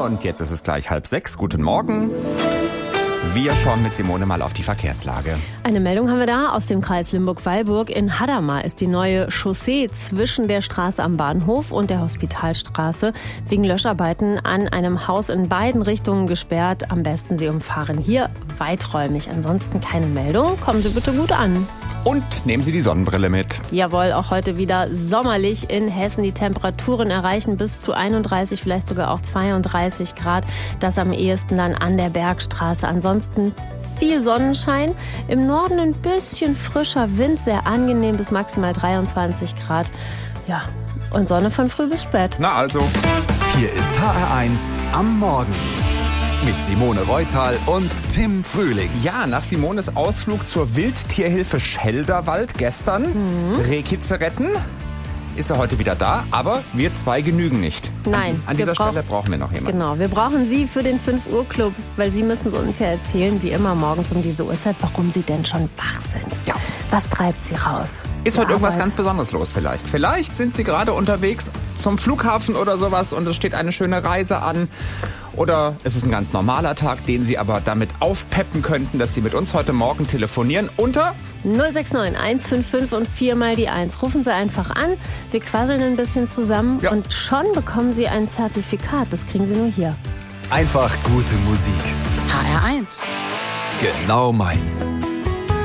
Und jetzt ist es gleich 5:30. Guten Morgen. Wir schauen mit Simone mal auf die Verkehrslage. Eine Meldung haben wir da aus dem Kreis Limburg-Weilburg. In Hadamar ist die neue Chaussee zwischen der Straße am Bahnhof und der Hospitalstraße wegen Löscharbeiten an einem Haus in beiden Richtungen gesperrt. Am besten Sie umfahren hier weiträumig. Ansonsten keine Meldung. Kommen Sie bitte gut an. Und nehmen Sie die Sonnenbrille mit. Jawohl, auch heute wieder sommerlich in Hessen. Die Temperaturen erreichen bis zu 31, vielleicht sogar auch 32 Grad. Das am ehesten dann an der Bergstraße. Ansonsten viel Sonnenschein. Im Norden ein bisschen frischer Wind, sehr angenehm bis maximal 23 Grad. Ja, und Sonne von früh bis spät. Na also. Hier ist HR1 am Morgen. Mit Simone Reutal und Tim Frühling. Ja, nach Simones Ausflug zur Wildtierhilfe Schelderwald gestern, Rehkitze retten, ist er heute wieder da, aber wir zwei genügen nicht. Nein. An dieser Stelle brauchen wir noch jemanden. Genau, wir brauchen Sie für den 5 Uhr Club, weil Sie müssen uns ja erzählen, wie immer morgens um diese Uhrzeit, warum Sie denn schon wach sind. Ja. Was treibt Sie raus? Ist heute irgendwas ganz Besonderes los vielleicht? Vielleicht sind Sie gerade unterwegs zum Flughafen oder sowas und es steht eine schöne Reise an. Oder es ist ein ganz normaler Tag, den Sie aber damit aufpeppen könnten, dass Sie mit uns heute Morgen telefonieren unter 069 155 und 4 mal die 1. Rufen Sie einfach an, wir quasseln ein bisschen zusammen und schon bekommen Sie ein Zertifikat. Das kriegen Sie nur hier. Einfach gute Musik. HR1. Genau meins.